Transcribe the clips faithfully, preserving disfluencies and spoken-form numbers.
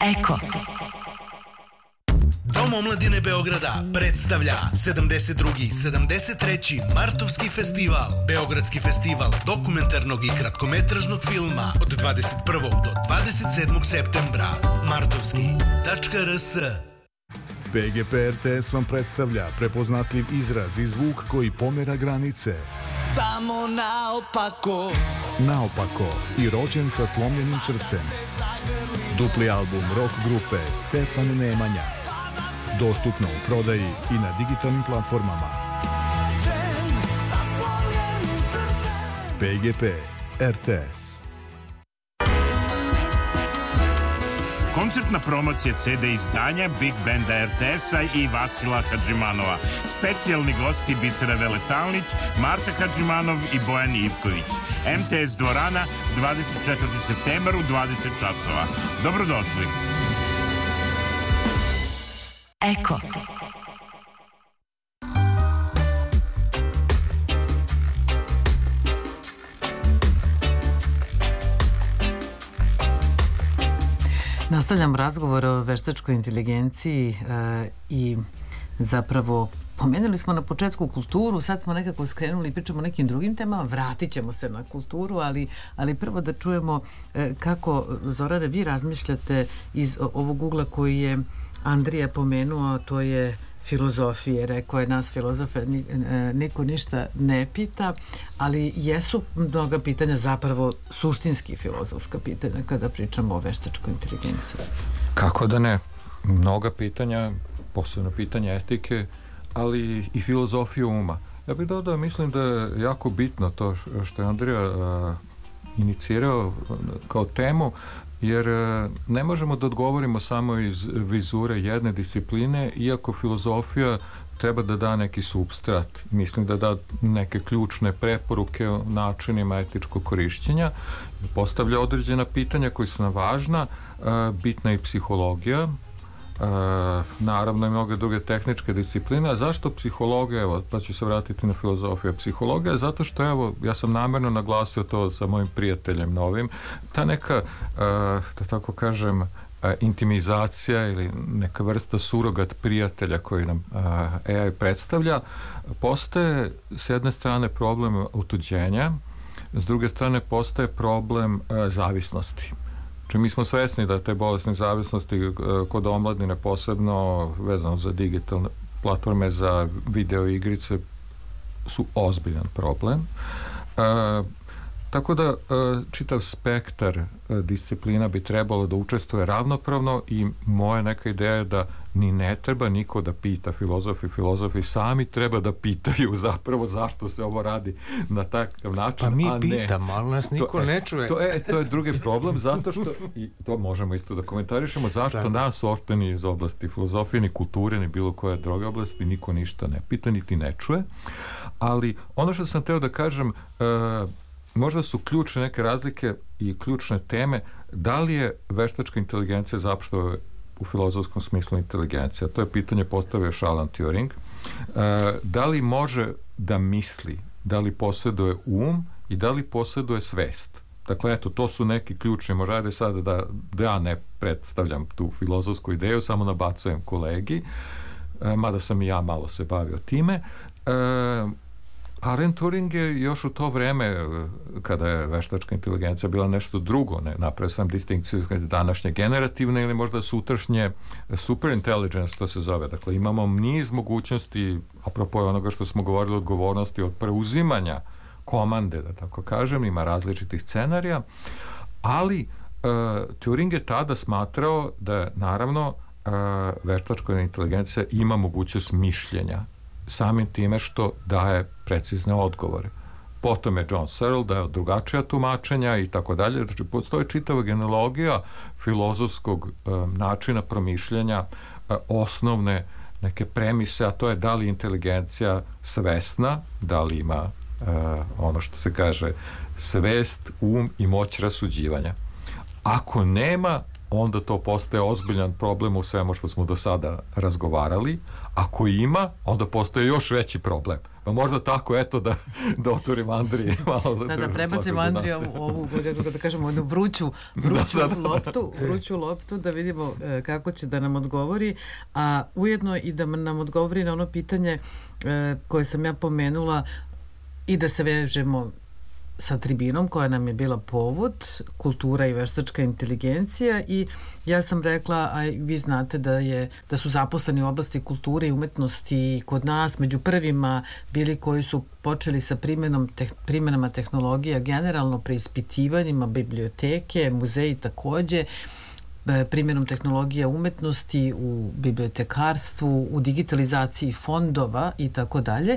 Eko. Dom omladine Beograda predstavlja sedamdeset drugi i sedamdeset treći Martovski festival. Beogradski festival dokumentarnog i kratkometražnog filma od dvadeset prvog do dvadeset sedmog septembra. Martovski tačka er es. P G P R T S vam predstavlja prepoznatljiv izraz i zvuk koji pomera granice. Samo naopako. Naopako i rođen sa slomljenim srcem. Dupli album rock grupe Stefan Nemanja. Dostupno u prodaji i na digitalnim platformama. P G P R T S. Koncertna promocija C D izdanja Big Banda R T S-a i Vasila Hadžimanova. Specijalni gosti Bisera Veletalnić, Marta Hadžimanov i Bojan Ivković. M T S dvorana, dvadeset četvrti septembar u dvadeset časova. Dobrodošli. Eko. Nastavljam razgovor o veštačkoj inteligenciji e, i zapravo pomenuli smo na početku kulturu, sad smo nekako skrenuli i pričamo o nekim drugim temama, vratit ćemo se na kulturu, ali, ali prvo da čujemo e, kako, Zorane, vi razmišljate iz ovog ugla koji je Andrija pomenuo, to je filozofije. Rekao je, nas filozofe niko ništa ne pita, ali jesu mnoga pitanja zapravo suštinski filozofska pitanja kada pričamo o veštačkoj inteligenciji. Kako da ne? Mnoga pitanja, posebno pitanja etike, ali i filozofije uma. Ja bih dodao, mislim da je jako bitno to što je Andrija uh, inicirao kao temu, jer ne možemo da odgovorimo samo iz vizure jedne discipline, iako filozofija treba da da neki supstrat, mislim da da neke ključne preporuke o načinima etičkog korišćenja, postavlja određena pitanja koji su nam važna, bitna je i psihologija, naravno i mnoge druge tehničke discipline. A zašto psihologija? Evo, pa ću se vratiti na filozofiju. Psihologija je zato što, evo, ja sam namjerno naglasio to sa mojim prijateljem novim, ta neka, da tako kažem, intimizacija ili neka vrsta surogat prijatelja koji nam A I predstavlja, postaje s jedne strane problem otuđenja, s druge strane postaje problem zavisnosti. Znači, mi smo svesni da te bolesne zavisnosti kod omladine, posebno vezano za digitalne platforme, za video igrice, su ozbiljan problem. E, tako da e, čitav spektar e, disciplina bi trebalo da učestvuje ravnopravno i moja neka ideja je da ni ne treba niko da pita filozofi. Filozofi sami treba da pitaju zapravo zašto se ovo radi na takav način, pa mi a ne. pitamo, ali nas niko to, ne čuje. To je, to je drugi problem, zato što, i to možemo isto da komentarišemo, zašto nas uopšte ni iz oblasti filozofije, ni kulture, ni bilo koje druge oblasti, niko ništa ne pita, niti ne čuje. Ali ono što sam teo da kažem, uh, možda su ključne neke razlike i ključne teme, da li je veštačka inteligencija zapravo u filozofskom smislu inteligencija. To je pitanje postavio Alan Turing. E, da li može da misli, da li posjeduje um i da li posjeduje svest? Dakle, eto, to su neki ključni, možda ajde sada da, da ja ne predstavljam tu filozofsku ideju, samo nabacujem kolegi, e, mada sam i ja malo se bavio time. E, Alan Turing je još u to vreme, kada je veštačka inteligencija bila nešto drugo, ne, napravio sam distinkciju današnje generativne ili možda sutrašnje superintelligence, to se zove. Dakle, imamo niz mogućnosti, apropo onoga što smo govorili, odgovornosti od preuzimanja komande, da tako kažem, ima različitih scenarija, ali uh, Turing je tada smatrao da, naravno, uh, veštačka inteligencija ima mogućnost mišljenja, samim time što daje precizne odgovore. Potom je John Searle dao drugačija tumačenja i tako dalje. Znači, postoji čitava genealogija filozofskog e, načina promišljanja, e, osnovne neke premise, a to je da li inteligencija svesna, da li ima e, ono što se kaže svest, um i moć rasuđivanja. Ako nema, onda to postaje ozbiljan problem u svemu što smo do sada razgovarali. Ako ima, onda postoje još veći problem. Pa možda tako, eto, da, da otvorim Andrije. Malo da, da, da prebacim Andriju ovu, da, da kažemo, jednu vruću, vruću da, da, da. loptu, vruću loptu, da vidimo e, kako će da nam odgovori, a ujedno i da nam odgovori na ono pitanje e, koje sam ja pomenula i da se vežemo sa tribinom koja nam je bila povod, kultura i veštačka inteligencija, i ja sam rekla, a vi znate da je da su zaposleni u oblasti kulture i umetnosti kod nas među prvima bili koji su počeli sa primjenom te, primjenama tehnologija, generalno preispitivanjima biblioteke, muzeji takođe, primjenom tehnologija umetnosti u bibliotekarstvu, u digitalizaciji fondova i tako dalje.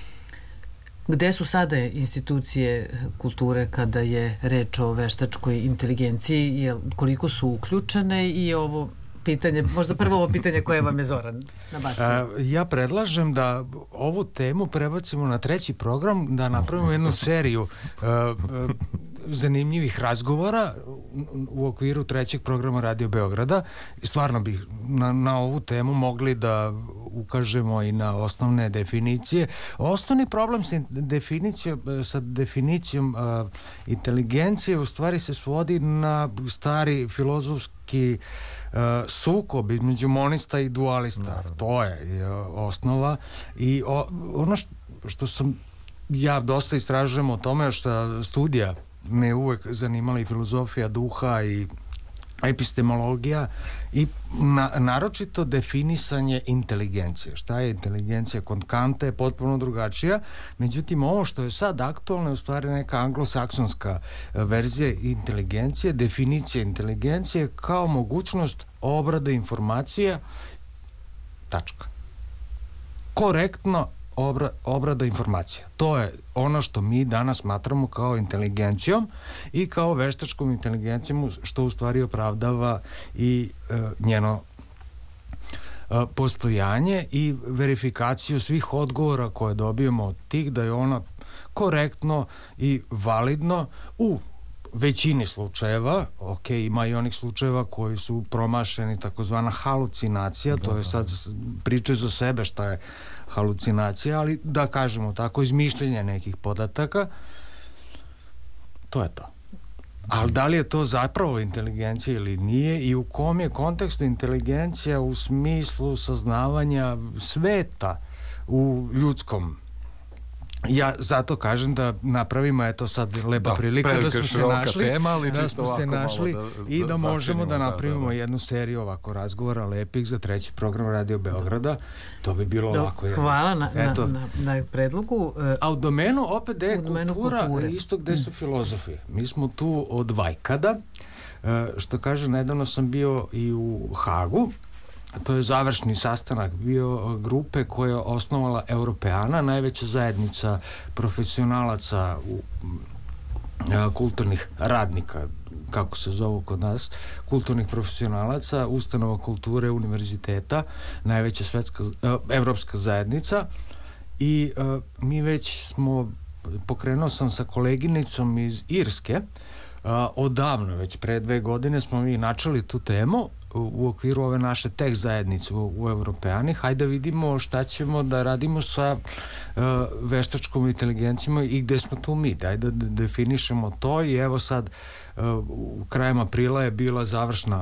Gde su sada institucije kulture kada je reč o veštačkoj inteligenciji, koliko su uključene, i ovo pitanje, možda prvo ovo pitanje koje vam je Zoran nabacio. Ja predlažem da ovu temu prebacimo na treći program, da napravimo jednu seriju uh, uh, zanimljivih razgovora u okviru trećeg programa Radio Beograda. Stvarno bih na, na ovu temu mogli da ukažemo i na osnovne definicije. Osnovni problem sa definicijom, sa definicijom uh, inteligencije u stvari se svodi na stari filozofski uh, sukob između monista i dualista. Naravno. To je uh, osnova, i o, ono što, što sam ja dosta istražujem o tome, što studija me uvek zanimala i filozofija duha i epistemologija i na, naročito definisanje inteligencije. Šta je inteligencija? Kod Kanta je potpuno drugačija, međutim ovo što je sad aktualno je u stvari neka anglosaksonska verzija inteligencije, definicija inteligencije kao mogućnost obrade informacija, tačka. Korektno Obra, obrada informacija. To je ono što mi danas smatramo kao inteligencijom i kao veštačkom inteligencijom, što u stvari opravdava i e, njeno e, postojanje i verifikaciju svih odgovora koje dobijemo od tih, da je ona korektno i validno u većini slučajeva. Ok, ima i onih slučajeva koji su promašeni, takozvana halucinacija, to je sad priče za sebe šta je halucinacija, ali da kažemo tako, izmišljenje nekih podataka, to je to. Ali da li je to zapravo inteligencija ili nije, i u kom je kontekstu inteligencija u smislu saznavanja sveta u ljudskom? Ja zato kažem da napravimo, eto sad lepa da, prilika da smo se našli, tema, ali da smo se našli da, i da, da možemo da napravimo da, da, da. jednu seriju ovako razgovora lepih za treći program Radio Beograda. To bi bilo do, ovako jedno. Hvala na, eto. na, na, na predlogu. A u domenu opet gde je kultura, kulture. Isto gde su filozofije. Mi smo tu od vajkada, što kaže, nedavno sam bio i u Hagu. To je završni sastanak bio grupe koja je osnovala Europeana, najveća zajednica profesionalaca u, a, kulturnih radnika, kako se zovu kod nas, kulturnih profesionalaca, ustanova kulture, univerziteta, najveća svetska, a, evropska zajednica, i a, mi već smo, pokrenuo sam sa koleginicom iz Irske, a, odavno, već pre dve godine smo mi načeli tu temu u okviru ove naše teh zajednice u, u Europeani. Hajde da vidimo šta ćemo da radimo sa uh, veštačkom inteligencijom i gde smo tu mi. Hajde da definišemo to, i evo sad uh, u krajem aprila je bila završna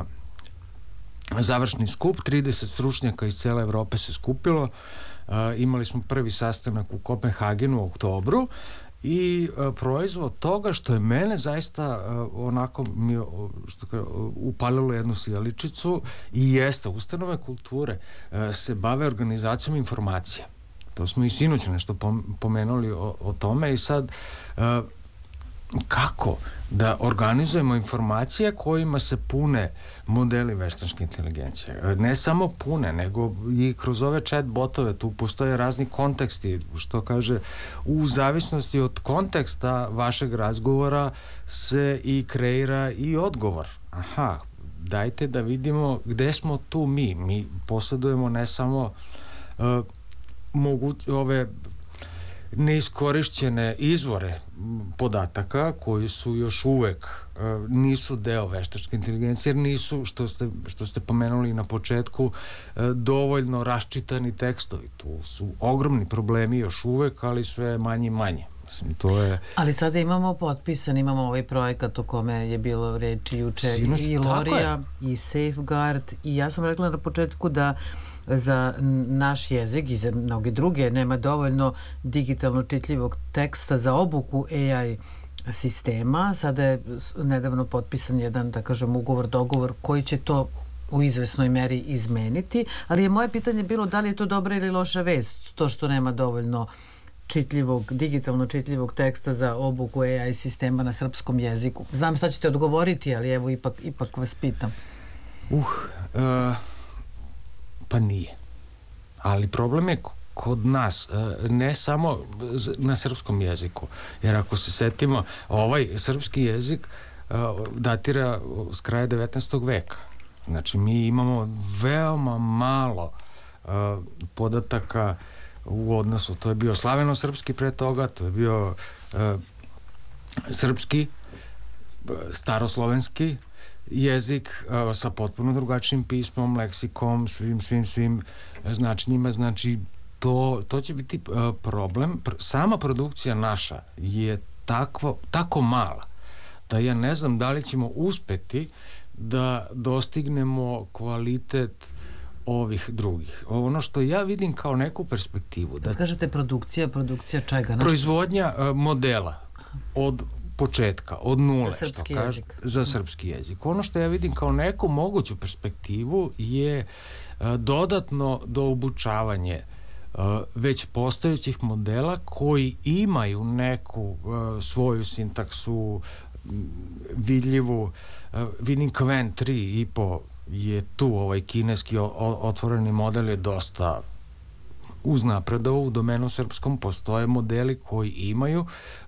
završni skup, trideset stručnjaka iz cele Evrope se skupilo. Uh, imali smo prvi sastanak u Kopenhagenu u oktobru, i uh, proizvod toga što je mene zaista uh, onako mi što kaže, upalilo jednu sjeličicu, i jeste, ustanove kulture uh, se bave organizacijom informacija. To smo i sinoć nešto pomenuli o, o tome, i sad uh, kako da organizujemo informacije kojima se pune modeli veštačke inteligencije. Ne samo pune, nego i kroz ove chat botove tu postoje razni konteksti, što kaže, u zavisnosti od konteksta vašeg razgovora se i kreira i odgovor. Aha, dajte da vidimo gde smo tu mi. Mi posjedujemo ne samo uh, mogu, ove neiskorišćene izvore podataka koji su još uvek nisu deo veštačke inteligencije, jer nisu, što ste, što ste pomenuli na početku, dovoljno raščitani tekstovi. Tu su ogromni problemi još uvek, ali sve manje i manje. Mislim, to je... Ali sada imamo potpisan, imamo ovaj projekat o kome je bilo reči juče, Sinoć, i Lorija i Safeguard, i ja sam rekla na početku da za naš jezik i za mnoge druge nema dovoljno digitalno čitljivog teksta za obuku A I sistema. Sada je nedavno potpisan jedan, da kažem, ugovor, dogovor koji će to u izvesnoj meri izmeniti, ali je moje pitanje bilo da li je to dobra ili loša vest, to što nema dovoljno čitljivog, digitalno čitljivog teksta za obuku A I sistema na srpskom jeziku. Znam šta ćete odgovoriti, ali evo ipak, ipak vas pitam. Uh, uh, pa nije. Ali problem je kod nas, ne samo na srpskom jeziku, jer ako se setimo, ovaj srpski jezik datira s kraja devetnaestog veka. Znači, mi imamo veoma malo podataka u odnosu. To je bio slaveno-srpski pre toga, to je bio srpski, staroslovenski jezik sa potpuno drugačijim pismom, leksikom, svim, svim, svim značenjima. Znači, to, to će biti problem. Sama produkcija naša je takvo, tako mala da ja ne znam da li ćemo uspeti da dostignemo kvalitet ovih drugih. Ono što ja vidim kao neku perspektivu. Da kažete produkcija, produkcija čega? Proizvodnja modela od početka, od nule, za što kaže, za srpski jezik. Ono što ja vidim kao neku moguću perspektivu je dodatno doobučavanje već postojećih modela koji imaju neku svoju sintaksu vidljivu. Vidim Qwen tri i po je tu, ovaj kineski otvoreni model je dosta uznapredovao u domenu srpskom. Postoje modeli koji imaju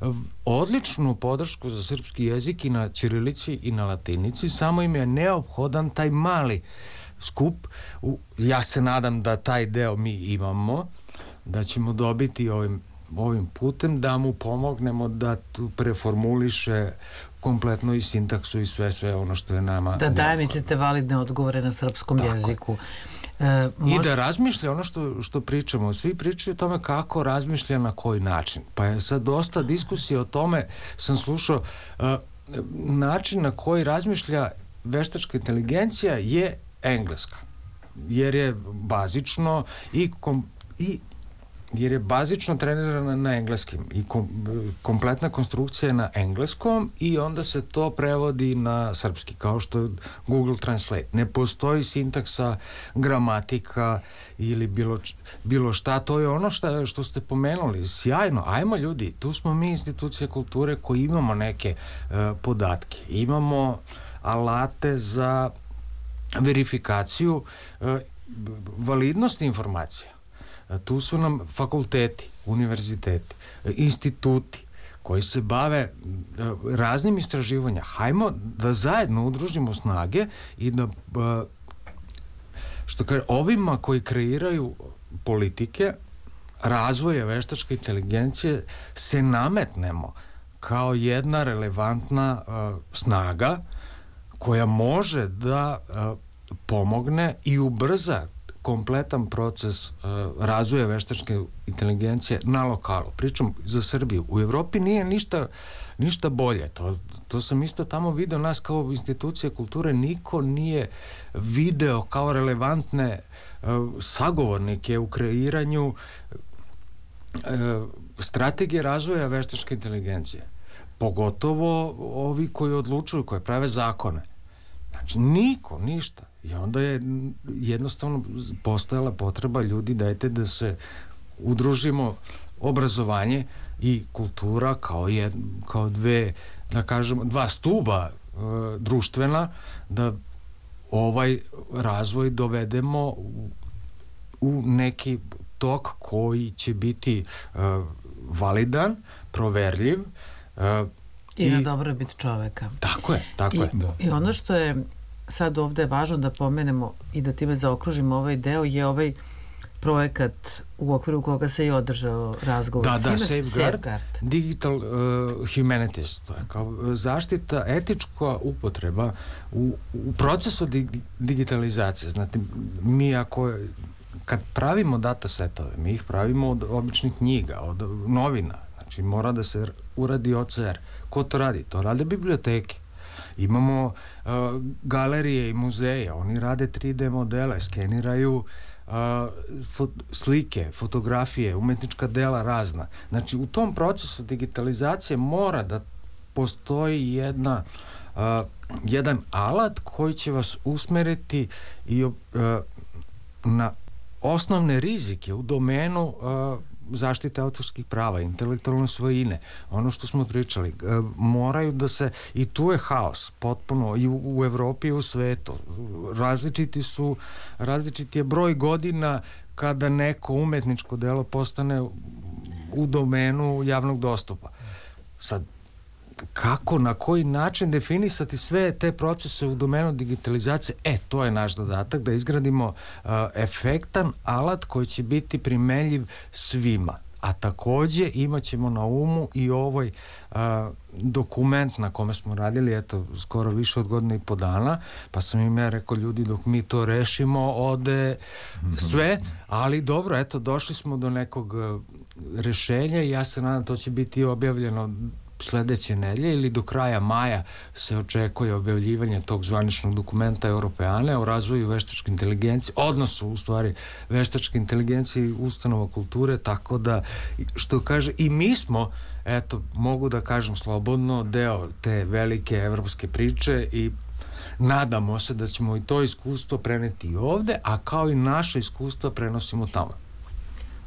odličnu podršku za srpski jezik i na ćirilici i na latinici, samo im je neophodan taj mali skup. Ja se nadam da taj deo mi imamo, da ćemo dobiti ovim, ovim putem, da mu pomognemo da tu preformuliše kompletno i sintaksu i sve, sve ono što je nama... Da daje, mislite, validne odgovore na srpskom Tako. jeziku. E, možda... I da razmišlja ono što, što pričamo. Svi pričaju o tome kako razmišlja, na koji način. Pa je sad dosta diskusije o tome, sam slušao, e, način na koji razmišlja veštačka inteligencija je engleska. Jer je bazično i, kom, i jer je bazično trenirana na engleskim i kom, kompletna konstrukcija je na engleskom i onda se to prevodi na srpski, kao što je Google Translate. Ne postoji sintaksa, gramatika ili bilo, bilo šta. To je ono šta, što ste pomenuli. Sjajno. Ajmo ljudi, tu smo mi institucije kulture koji imamo neke uh, podatke. Imamo alate za verifikaciju uh, validnosti informacija. Tu su nam fakulteti, univerziteti, instituti koji se bave raznim istraživanja. Hajmo da zajedno udružimo snage i da, što kaže, ovima koji kreiraju politike razvoja veštačke inteligencije se nametnemo kao jedna relevantna snaga koja može da pomogne i ubrza kompletan proces uh, razvoja veštačke inteligencije na lokalu. Pričam za Srbiju. U Evropi nije ništa, ništa bolje. To, to sam isto tamo video, nas kao institucije kulture niko nije video kao relevantne uh, sagovornike u kreiranju uh, strategije razvoja veštačke inteligencije. Pogotovo ovi koji odlučuju, koji prave zakone. Znači, niko, ništa. I onda je jednostavno postojala potreba, ljudi, dajte da se udružimo, obrazovanje i kultura kao, jed, kao dve, da kažemo, dva stuba e, društvena, da ovaj razvoj dovedemo u, u neki tok koji će biti e, validan, proverljiv, e, I, I na dobrobit čoveka. Tako je, tako I, je. Da. I ono što je sad ovde važno da pomenemo i da time zaokružimo ovaj deo je ovaj projekat u okviru koga se i održao razgovor. Da, da, Sinoć, Safeguard, Safeguard. Digital uh, Humanities, to je kao zaštita, etička upotreba u, u procesu dig, digitalizacije. Znate, mi ako, kad pravimo datasetove, mi ih pravimo od običnih knjiga, od novina, znači mora da se uradi O C R. Ko to radi? To rade biblioteke. Imamo uh, galerije i muzeje, oni rade tri D modele, skeniraju uh, fot slike, fotografije, umetnička dela razna. Znači, u tom procesu digitalizacije mora da postoji jedna, uh, jedan alat koji će vas usmeriti i uh, na osnovne rizike u domenu uh, zaštite autorskih prava, intelektualne svojine, ono što smo pričali, moraju da se, i tu je haos potpuno, i u, u Evropi i u svetu. Različiti su, različiti je broj godina kada neko umetničko delo postane u domenu javnog dostupa. Sad, kako, na koji način definisati sve te procese u domenu digitalizacije? E, to je naš zadatak, da izgradimo uh, efektan alat koji će biti primenljiv svima. A takođe imat ćemo na umu i ovaj uh, dokument na kome smo radili, eto, skoro više od godine i po dana, pa sam im ja rekao, ljudi, dok mi to rešimo, ode sve, ali dobro, eto, došli smo do nekog uh, rešenja i ja se nadam, to će biti objavljeno sledeće nedelje ili do kraja maja se očekuje objavljivanje tog zvaničnog dokumenta Europeane o razvoju veštačke inteligencije, odnosu u stvari veštačke inteligencije i ustanova kulture, tako da, što kaže, i mi smo, eto, mogu da kažem slobodno, deo te velike evropske priče i nadamo se da ćemo i to iskustvo preneti i ovde, a kao i naše iskustvo prenosimo tamo.